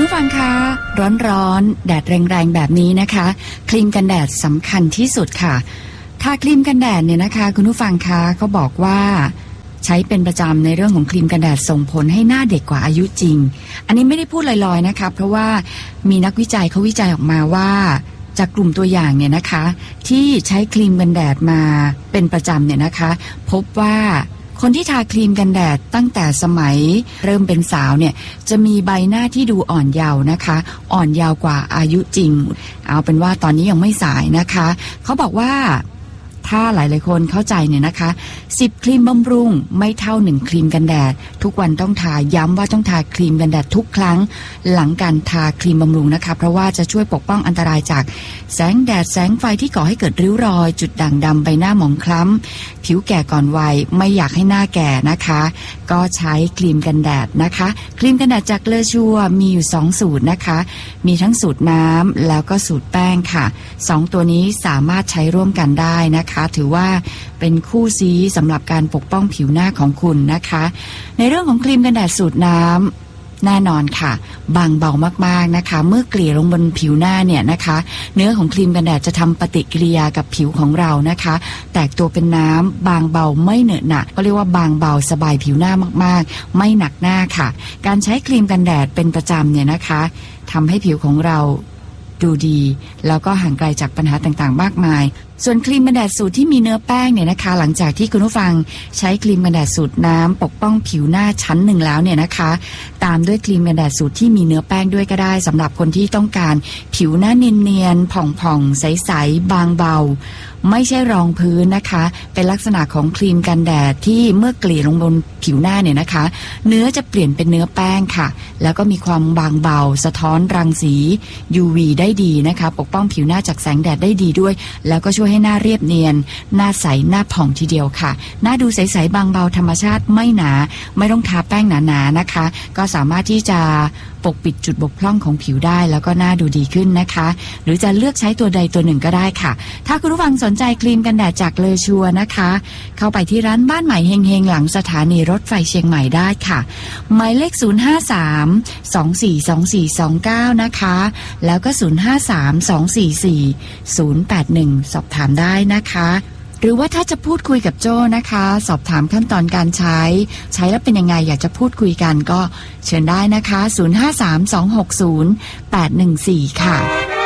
ผู้ฟังคะร้อนๆแดดแรงๆแบบนี้นะคะครีมกันแดดสำคัญที่สุดค่ะทาครีมกันแดดเนี่ยนะคะคุณผู้ฟังคะเขาบอกว่าใช้เป็นประจำในเรื่องของครีมกันแดดส่งผลให้หน้าเด็กกว่าอายุจริงอันนี้ไม่ได้พูดลอยๆนะคะเพราะว่ามีนักวิจัยเขาวิจัยออกมาว่าจากกลุ่มตัวอย่างเนี่ยนะคะที่ใช้ครีมกันแดดมาเป็นประจำเนี่ยนะคะพบว่าคนที่ทาครีมกันแดดตั้งแต่สมัยเริ่มเป็นสาวเนี่ยจะมีใบหน้าที่ดูอ่อนเยาว์นะคะอ่อนเยาว์กว่าอายุจริงเอาเป็นว่าตอนนี้ยังไม่สายนะคะเขาบอกว่าถ้าหลายๆคนเข้าใจเนี่ยนะคะ10ครีมบำรุงไม่เท่า1ครีมกันแดดทุกวันต้องทาย้ำว่าต้องทาครีมกันแดดทุกครั้งหลังการทาครีมบำรุงนะคะเพราะว่าจะช่วยปกป้องอันตรายจากแสงแดดแสงไฟที่ก่อให้เกิดริ้วรอยจุดด่างดำใบหน้าหมองคล้ำผิวแก่ก่อนวัยไม่อยากให้หน้าแก่นะคะก็ใช้ครีมกันแดดนะคะครีมกันแดดจากเลอชัวมีอยู่2สูตรนะคะมีทั้งสูตรน้ำแล้วก็สูตรแป้งค่ะ2ตัวนี้สามารถใช้ร่วมกันได้นะคะถือว่าเป็นคู่ซีสำหรับการปกป้องผิวหน้าของคุณนะคะในเรื่องของครีมกันแดดสูตรน้ำแน่นอนค่ะบางเบามากๆนะคะเมื่อเกลี่ยลงบนผิวหน้าเนี่ยนะคะเนื้อของครีมกันแดดจะทำปฏิกิริยากับผิวของเรานะคะแตกตัวเป็นน้ำบางเบาไม่เหนอะหนะก็เรียกว่าบางเบาสบายผิวหน้ามากๆไม่หนักหน้าค่ะการใช้ครีมกันแดดเป็นประจำเนี่ยนะคะทำให้ผิวของเราดูดีแล้วก็ห่างไกลจากปัญหาต่างๆมากมายส่วนครีมกันแดดสูตรที่มีเนื้อแป้งเนี่ยนะคะหลังจากที่คุณผู้ฟังใช้ครีมกันแดดสูตรน้ำปกป้องผิวหน้าชั้นหนึ่งแล้วเนี่ยนะคะตามด้วยครีมกันแดดสูตรที่มีเนื้อแป้งด้วยก็ได้สำหรับคนที่ต้องการผิวหน้าเนียนๆผ่องๆใสๆบางเบาไม่ใช่รองพื้นนะคะเป็นลักษณะของครีมกันแดดที่เมื่อเกลี่ยลงบนผิวหน้าเนี่ยนะคะเนื้อจะเปลี่ยนเป็นเนื้อแป้งค่ะแล้วก็มีความบางเบาสะท้อนรังสี UV ได้ดีนะคะปกป้องผิวหน้าจากแสงแดดได้ดีด้วยแล้วก็ช่วยให้หน้าเรียบเนียนหน้าใสหน้าผ่องทีเดียวค่ะหน้าดูใสๆบางเบาธรรมชาติไม่หนาไม่ต้องทาแป้งหนาๆนะคะก็สามารถที่จะปกปิดจุดบกพร่องของผิวได้แล้วก็หน้าดูดีขึ้นนะคะหรือจะเลือกใช้ตัวใดตัวหนึ่งก็ได้ค่ะถ้าคุณผู้ฟังสนใจครีมกันแดดจากเลอชัวนะคะเข้าไปที่ร้านบ้านใหม่เฮงๆหลังสถานีรถไฟเชียงใหม่ได้ค่ะหมายเลข053-242429นะคะแล้วก็053-244-081สอบถามได้นะคะหรือว่าถ้าจะพูดคุยกับโจ้นะคะสอบถามขั้นตอนการใช้แล้วเป็นยังไงอยากจะพูดคุยกันก็เชิญได้นะคะ053-260-814ค่ะ